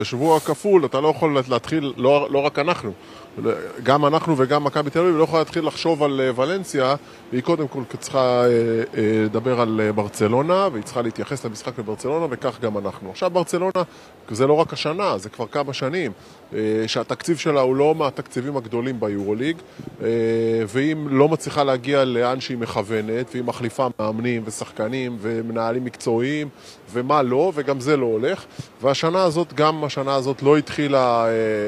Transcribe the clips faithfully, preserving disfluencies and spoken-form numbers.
בשבוע כפול אתה לא יכול להתחיל, לא, לא רק אנחנו, גם אנחנו וגם מכבי תל אביב לא יכול להתחיל לחשוב על ולנסיה, והיא קודם כל צריכה לדבר על ברצלונה, והיא צריכה להתייחס למשחק בברצלונה, וכך גם אנחנו. עכשיו ברצלונה זה לא רק השנה, זה כבר כמה שנים, שהתקציב שלה הוא לא מהתקציבים הגדולים ביורוליג, ואם לא מצליחה להגיע לאן שהיא מכוונת, והיא מחליפה מאמנים ושחקנים ומנהלים מקצועיים, ומה לא, וגם זה לא הולך. והשנה הזאת, גם השנה הזאת לא התחילה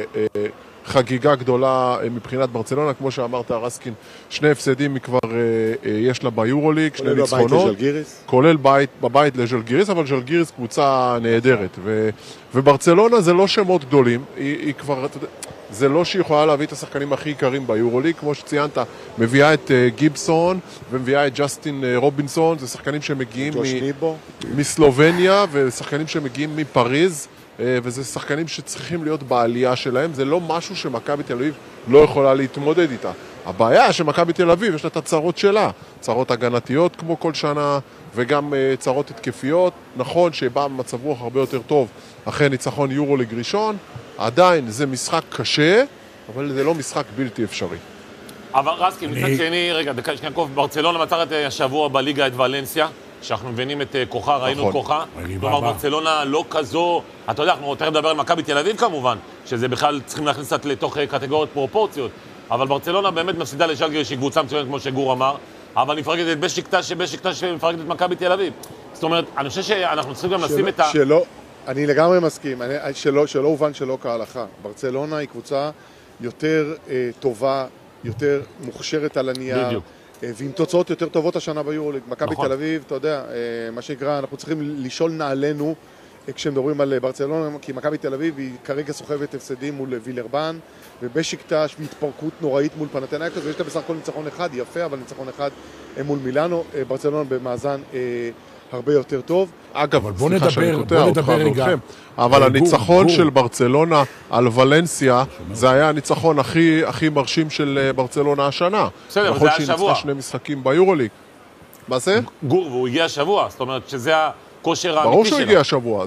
חגיגה גדולה מבחינת ברצלונה, כמו שאמרת רסקין, שני הפסדים כבר יש לה ביורוליג, שני ניצחונות, כולל בית, בבית לז'לגיריס, אבל ז'לגיריס קבוצה נהדרת, ו, וברצלונה זה לא שמות גדולים, היא, היא כבר, זה לא שהיא יכולה להביא את השחקנים הכי יקרים ביורוליג, כמו שציינת, מביאה את גיבסון ומביאה את ג'סטין רובינסון, זה שחקנים שמגיעים מ, מסלובניה, ושחקנים שמגיעים מפריז, וזה שחקנים שצריכים להיות בעלייה שלהם, זה לא משהו שמכבי תל אביב לא יכולה להתמודד איתה. הבעיה שמכבי תל אביב יש לה את הצרות שלה, צרות הגנתיות כמו כל שנה, וגם צרות התקפיות. נכון שבא במצב רוח הרבה יותר טוב אחרי ניצחון יורוליג ראשון, עדיין זה משחק קשה, אבל זה לא משחק בלתי אפשרי. אבל רסקין, מצד שני, רגע, דקה שנייה קוף, ברצלונה מצא את השבוע בליגה את ולנסיה, שאנחנו מבינים את כוחה, ראינו את כוחה. כלומר, ברצלונה לא כזו, אתה יודע, אנחנו יותר לדבר על מכבי תל אביב כמובן, שזה בכלל צריכים להכניס קצת לתוך קטגוריות פרופורציות, אבל ברצלונה באמת מפסידה לז'לגיריס, שהיא קבוצה מצוינת כמו שגור אמר, אבל נפרקת את בשיקטש, שבשיקטש מפרקת את מכבי תל אביב. זאת אומרת, אני חושב שאנחנו צריכים גם לשים את ה... שלא, אני לגמרי מסכים, שלא הובן שלא כהלכה. ברצלונה היא קבוצה יותר טובה, יותר מוכשרת על הנייר, ועם תוצאות יותר טובות השנה ביורוליג. מכבי תל אביב, אתה יודע, מה שנקרא, אנחנו צריכים לשאול נעלינו כשמדברים על ברצלונה, כי מכבי תל אביב היא כרגע סוחבת הפסדים מול וילרבן, ובשיקטש בהתפרקות נוראית מול פנתנאיקוס, ויש לה בסך הכל ניצחון אחד, יפה, אבל ניצחון אחד מול מילאנו. ברצלונה במאזן הרבה יותר טוב. אגב, בוא נדבר, בוא נדבר רגע. אבל הניצחון של ברצלונה על ולנסיה, זה היה הניצחון הכי הכי מרשים של ברצלונה השנה. בסדר, נכון שהיא ניצחה שני משחקים ביורוליג. מה זה? גור, והוא הגיע השבוע, זאת אומרת שזה הכושר האמיתי שלה. ברור שהוא הגיע השבוע.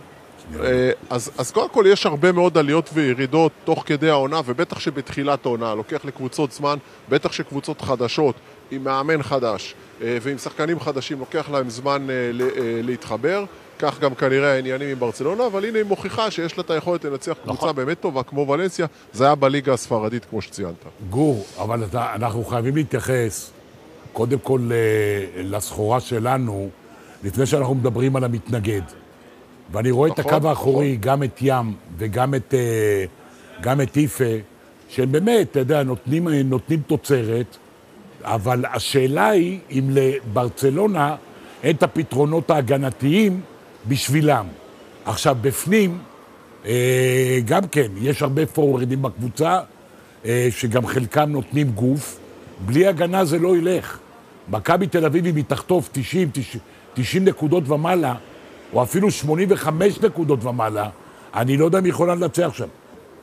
אז, אז קודם כל יש הרבה מאוד עליות וירידות תוך כדי העונה, ובטח שבתחילת העונה, לוקח לקבוצות זמן, בטח שקבוצות חדשות, עם מאמן חדש, ועם שחקנים חדשים, לוקח להם זמן להתחבר, כך גם כנראה העניינים עם ברצלונה, אבל הנה היא מוכיחה שיש לה את היכולת לנצח קבוצה באמת טובה, כמו ולנסיה, זה היה בליגה הספרדית, כמו שציינת. גור, אבל אנחנו חייבים להתייחס, קודם כל לסחורה שלנו, לפני שאנחנו מדברים על המתנגד. ואני רואה נכון, את הקו האחורי, נכון. גם את ים וגם את, גם את איפה, שהם באמת, אתה יודע, נותנים, נותנים תוצרת, אבל השאלה היא אם לברצלונה אין את הפתרונות ההגנתיים בשבילם. עכשיו, בפנים, גם כן, יש הרבה פורורדים בקבוצה, שגם חלקם נותנים גוף, בלי הגנה זה לא ילך. מכבי תל אביב היא מתחטוף תשעים, תשעים נקודות ומעלה, או אפילו שמונים וחמש נקודות ומעלה, אני לא יודע אם יכולה לנצח שם.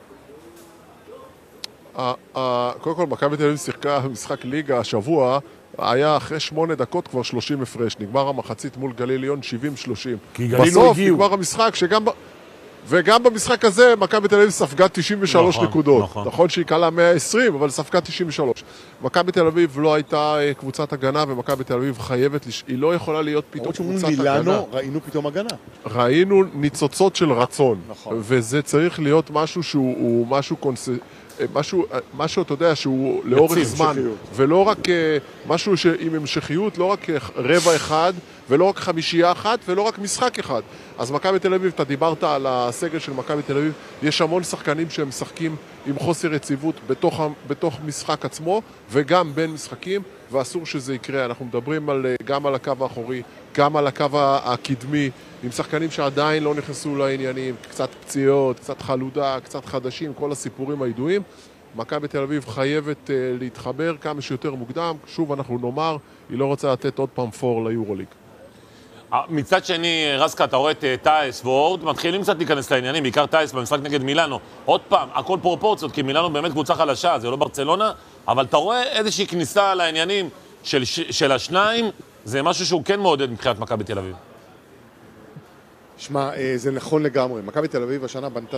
קודם כל, מכבי תל אביב שיחקה משחק ליגה השבוע, היה אחרי שמונה דקות כבר שלושים הפרש, נגמר המחצית מול גליל עליון שבעים שלושים. בסוף נגמר המשחק שגם... וגם במשחק הזה, מכבי תל אביב ספגה תשעים ושלוש נכון, נקודות. נכון. נכון שהיא קלה מאה ועשרים, אבל ספגה תשעים ושלוש. מכבי תל אביב לא הייתה קבוצת הגנה, ומכבי תל אביב חייבת, לש... היא לא יכולה להיות פתאום קבוצת מילאנו, הגנה. ראינו פתאום הגנה. ראינו ניצוצות של רצון. נכון. וזה צריך להיות משהו שהוא משהו קונס... משהו, משהו, אתה יודע, שהוא לאורך זמן, ולא רק משהו עם המשכיות, לא רק רבע אחד, ולא רק חמישייה אחת, ולא רק משחק אחד. אז מכבי תל אביב, אתה דיברת על הסגל של מכבי תל אביב, יש המון שחקנים שהם משחקים עם חוסר יציבות בתוך, בתוך משחק עצמו, וגם בין משחקים, ואסור שזה יקרה. אנחנו מדברים על, גם על הקו האחורי, גם על הקו הקדמי, עם שחקנים שעדיין לא נכנסו לעניינים, קצת פציעות, קצת חלודה, קצת חדשים, כל הסיפורים הידועים. מכבי תל אביב חייבת uh, להתחבר כמה שיותר מוקדם. שוב אנחנו נאמר, היא לא רוצה לתת עוד פעם פור ליורוליג. מצד שני, רסקה, אתה רואה את טייס וורד, מתחילים קצת להיכנס לעניינים, בעיקר טייס במשחק נגד מילאנו. עוד פעם, הכל פרופורציות, כי מילאנו באמת קבוצה חלשה, זה לא ברצלונה, אבל אתה רואה איזושהי כניסה לעניינים של, של השניים, זה משהו שהוא כן מעודד מבחינת מכבי תל אביב. שמע, זה נכון לגמרי. מכבי תל אביב השנה בנתה